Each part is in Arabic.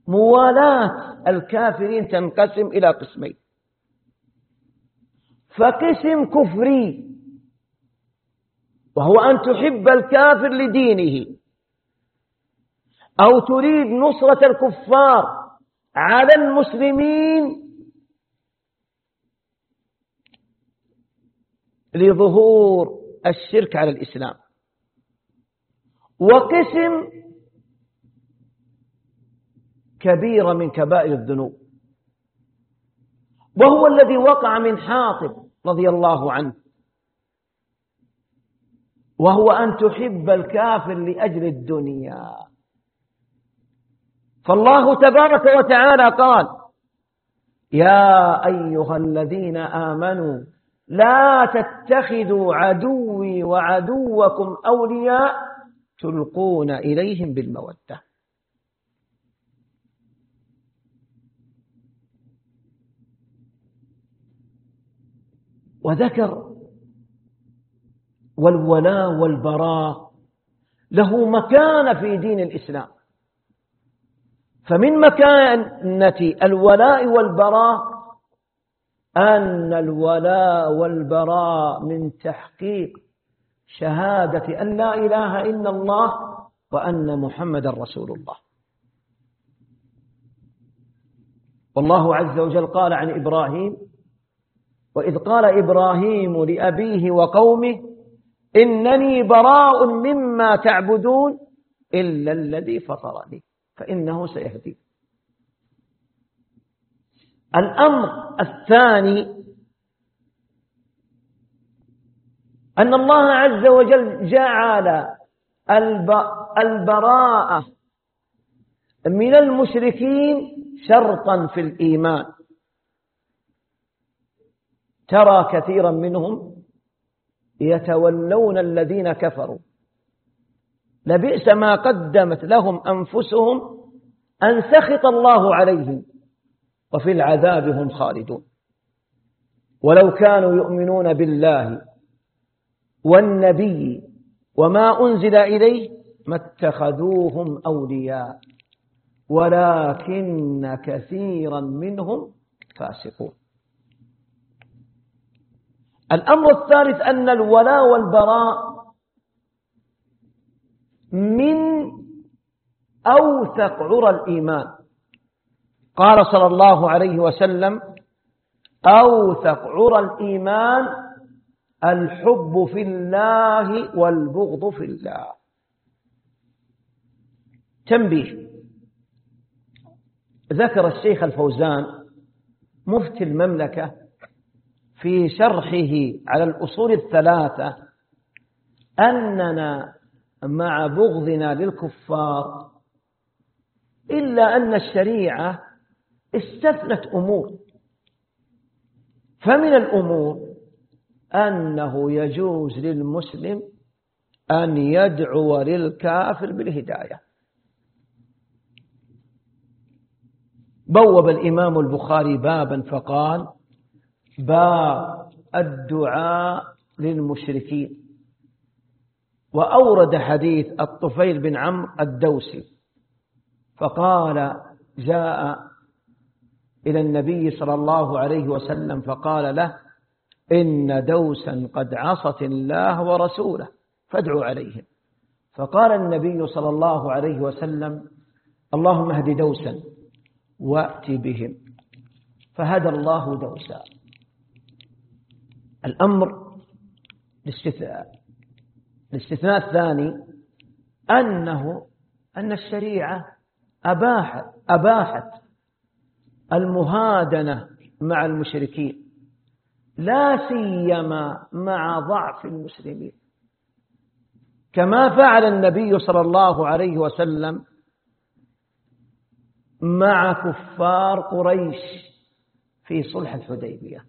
موالاة الكافرين تنقسم إلى قسمين: فقسم كفري، وهو أن تحب الكافر لدينه، أو تريد نصرة الكفار على المسلمين لظهور الشرك على الإسلام. وقسم كبيرة من كبائر الذنوب، وهو الذي وقع من حاطب رضي الله عنه، وهو أن تحب الكافر لأجل الدنيا. فالله تبارك وتعالى قال: يا أيها الذين آمنوا لا تتخذوا عدوي وعدوكم أولياء تلقون إليهم بالمودة. وذكر والولاء والبراء له مكانة في دين الإسلام، فمن مكانة الولاء والبراء أن الولاء والبراء من تحقيق شهادة أن لا إله إلا الله وأن محمد رسول الله. والله عز وجل قال عن إبراهيم: وإذ قال إبراهيم لأبيه وقومه إنني براء مما تعبدون إلا الذي فطرني فإنه سيهدي. الأمر الثاني أن الله عز وجل جعل البراءة من المشركين شرطا في الإيمان. ترى كثيرا منهم يتولون الذين كفروا، لبئس ما قدمت لهم أنفسهم أن سخط الله عليهم وفي العذاب هم خالدون. ولو كانوا يؤمنون بالله والنبي وما أنزل إليه ما اتخذوهم أولياء ولكن كثيرا منهم فاسقون. الأمر الثالث أن الولاء والبراء من أوثق عرى الإيمان. قال صلى الله عليه وسلم: أوثق عرى الإيمان الحب في الله والبغض في الله. تنبيه: ذكر الشيخ الفوزان مفتي المملكة في شرحه على الأصول الثلاثة أننا مع بغضنا للكفار إلا أن الشريعة استثنت أمور، فمن الأمور أنه يجوز للمسلم أن يدعو للكافر بالهداية. بوب الإمام البخاري بابا فقال: باب الدعاء للمشركين، وأورد حديث الطفيل بن عمرو الدوسي فقال: جاء إلى النبي صلى الله عليه وسلم فقال له: إن دوسا قد عصت الله ورسوله فادعوا عليهم. فقال النبي صلى الله عليه وسلم: اللهم اهد دوسا وأت بهم، فهدى الله دوسا. الأمر الاستثناء الثاني أن الشريعة أباحت المهادنة مع المشركين، لا سيما مع ضعف المسلمين، كما فعل النبي صلى الله عليه وسلم مع كفار قريش في صلح الحديبية.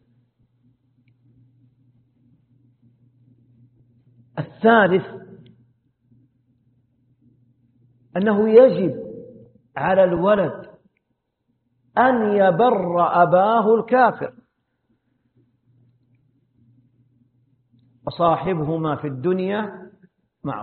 الثالث أنه يجب على الولد أن يبر أباه الكافر، وصاحبهما في الدنيا